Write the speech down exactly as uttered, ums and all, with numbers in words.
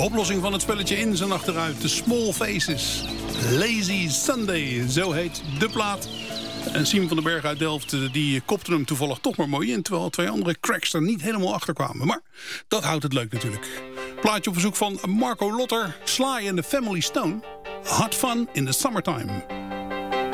oplossing van het spelletje ins en achteruit. De Small Faces. Lazy Sunday, zo heet de plaat. En Simon van den Berg uit Delft, die kopte hem toevallig toch maar mooi in. Terwijl twee andere cracks er niet helemaal achter kwamen. Maar dat houdt het leuk natuurlijk. Plaatje op verzoek van Marco Lotter. Sly and the Family Stone. Hot Fun in the Summertime.